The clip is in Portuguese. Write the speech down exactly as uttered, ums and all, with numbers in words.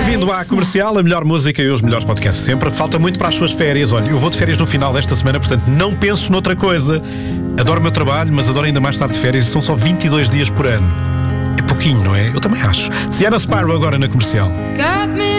Bem-vindo à Comercial, a melhor música e os melhores podcasts sempre. Falta muito para as suas férias. Olha, eu vou de férias no final desta semana, portanto não penso noutra coisa. Adoro o meu trabalho, mas adoro ainda mais estar de férias e são só vinte e dois dias por ano. É pouquinho, não é? Eu também acho. Sienna Sparrow agora na Comercial.